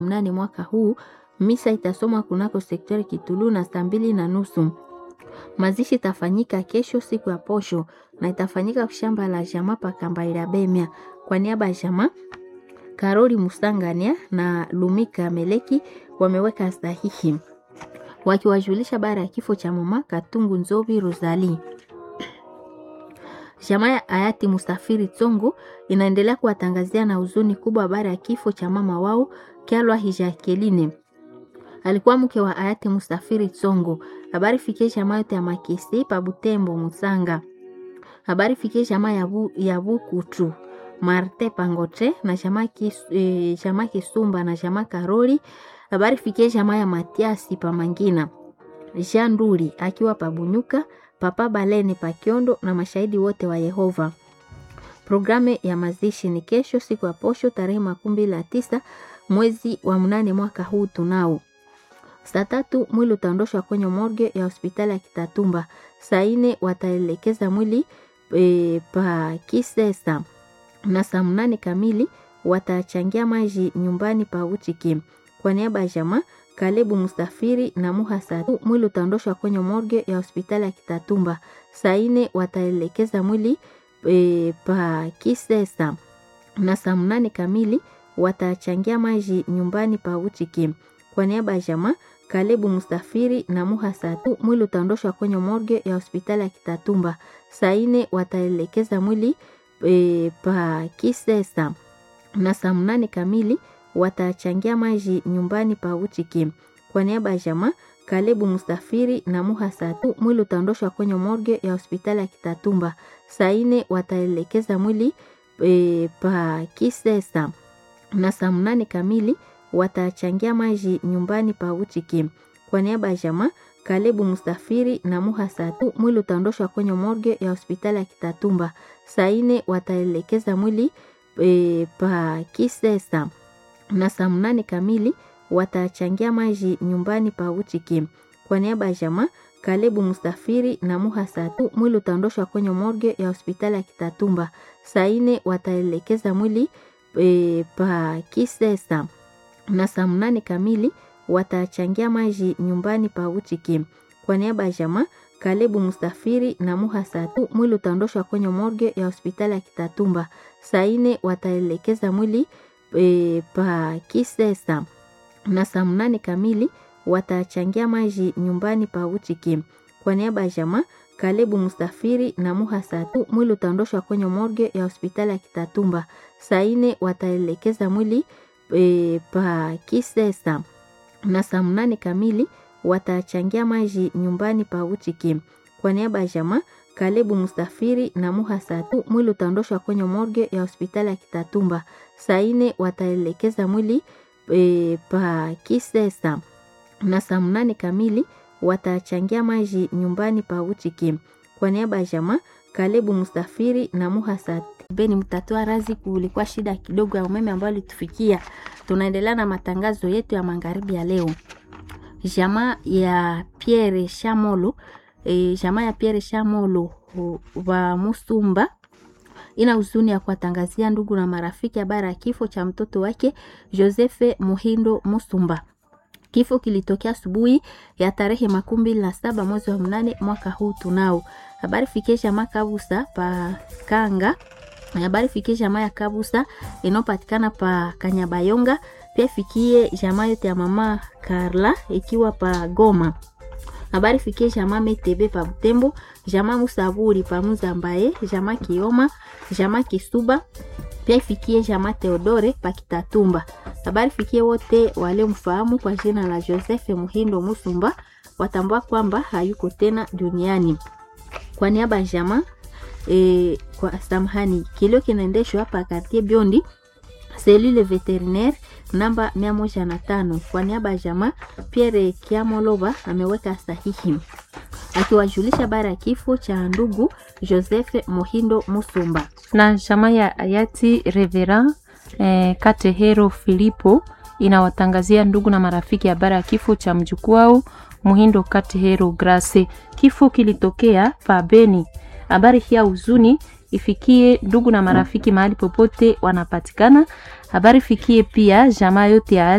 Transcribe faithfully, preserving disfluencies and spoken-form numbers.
Mnane mwaka huu, misa itasomwa kunako sektori Kitulu na saa mbili na nusu. Mazishi itafanyika kesho siku ya posho na itafanyika kushamba la jamaa pa Kambaira Bemia. Kwa niaba ya jamaa, Karoli Musangania na Lumika Meleki wameweka sahihi wakiwajulisha bara ya kifo cha mama Katungu Nzobi Rosali. Jamaa ya hayati Mustafiri Tsongo inaendelea kuwatangazia na huzuni kubwa bara ya kifo cha mama wao Kyalwa Hijakeline. Alikuwa mke wa hayati Mustafiri Tsongo. Habari fikie jamaa yote ya Makisi pa Butembo Musanga. Habari fikie jamaa ya bu, ya Bukutu Marte Pangote na jamaa kis, e, jamaa Kisumba na jamaa Karoli. Habari fikie jamaa ya Matiasi pa Mangina. Jean Nduri akiwa pa Bunyuka, Papa Balene pa Kiondo na mashahidi wote wa Yehova. Programe ya mazishi ni kesho siku ya posho tarehe makumi na tisa mwezi wa mnane mwaka huu tunao. Saa tatu mwili utaondoshwa kwenye morgue ya hospitali ya Kitatumba. Saa nne wataelekeza mwili e, pa Kisesa. Na saa mnane kamili watachangia maji nyumbani pa Uchiki. Kwa niaba ya jamaa, Kalebu Mustafiri na Muhasa, mwili utaondoshwa kwenye morgue ya hospitali ya Kitatumba. Saa nne wataelekeza mwili e, pa Kisesa. Na saa mnane kamili watachangia maji nyumbani pa Uchiki. Kwa niaba ya jamaa, Kalebu Mustafiri na Muhasa, mwili utaondoshwa kwenye morgue ya hospitali ya Kitatumba. Saa nne wataelekeza mwili e, pa Kisesa. Na saa mnane kamili watachangia maji nyumbani pa Uchiki. Kwa niaba ya jamaa, Kalebu Mustafiri na Muhasa, mwili utaondoshwa kwenye morgue ya hospitali ya Kitatumba. Saa nne wataelekeza mwili e, pa Kisesa. Na saa mnane kamili watachangia maji nyumbani pa Uchiki. Kwa niaba ya jamaa, Kalebu Mustafiri na Muhasa, mwili utaondoshwa kwenye morgue ya hospitali ya Kitatumba. Saa nne wataelekeza mwili e, pa Kisesa. Na saa mnane kamili watachangia maji nyumbani pa Uchiki. Kwa niaba ya jamaa, Kalebu Mustafiri na Muhasa, mwili utaondoshwa kwenye morgue ya hospitali ya Kitatumba. Saa nne wataelekeza mwili e, pa Kisesa. Na saa mnane kamili watachangia maji nyumbani pa Uchiki. Kwa niaba ya jamaa, Kalebu Mustafiri na Muhasa, mwili utaondoshwa kwenye morgue ya hospitali ya Kitatumba. Saa nne wataelekeza mwili e, pa Kisesa. Na saa mnane kamili watachangia maji nyumbani pa Uchiki. Kwa niaba ya jamaa, Kalebu Mustafiri na Muhasa, mwili utaondoshwa kwenye morgue ya hospitali ya Kitatumba. Saa nne wataelekeza mwili e, pa Kisesa. Na saa mnane kamili watachangia maji nyumbani pa Uchiki. Kwa niaba ya jamaa, Kalebu Mustafiri na Muhasa, mwili utaondoshwa kwenye morgue ya hospitali ya Kitatumba. Saa nne wataelekeza mwili e, pa Kisesa. Na saa mnane kamili watachangia maji nyumbani pa Uchiki. Kwa niaba ya jamaa, Kalebu Mustafiri na Muhasa. Beni mtatua razi kulikuwa shida kidogo ya umeme ambayo litufikia. Tunaendelea na matangazo yetu ya magharibi ya leo. Jamaa ya Pierre Shamolo, e, jamaa ya Pierre Shamolo wa Musumba ina huzuni ya kuwatangazia ndugu na marafiki habari ya kifo cha mtoto wake Joseph Muhindo Musumba. Kifo kilitokea asubuhi ya tarehe makumi na saba mwezi wa mnane mwaka huu tunao. Habari fikie jamaa Kabusa pa Kanga. Habari fikie jamaa ya Kabusa inopatikana pa Kanyabayonga. Pia fikie jamaa yote ya mama Karla ikiwa pa Goma. Habari fikie jamaa Metebe pa Butembo, jamaa Musaburi pa Muzambaye, jamaa Kioma, jamaa Kisuba. Pia fikie jamaa Theodore pa Kitatumba. Habari fikie wote wale mfahamu kwa jina la Joseph Muhindo Musumba, watambua kwamba hayuko tena duniani. Kwa niaba ya jamaa e, kwa samahani, kilio kinaendeshwa hapa Quartier Biondi, cellule veterinaire namba mia moja na tano. Kwa niaba ya jamaa, Pierre Kiamoloba ameweka sahihi akiwajulisha bara ya kifo cha ndugu Joseph Muhindo Musumba. Na jamaa ya hayati Reverend eh, Katehero Filipo inawatangazia ndugu na marafiki habari ya kifo cha mjukuu wao Muhindo Katehero Grace. Kifo kilitokea pa Beni. Habari hii ya huzuni ifikie ndugu na marafiki mahali popote wanapatikana. Habari fikie pia jamaa yote ya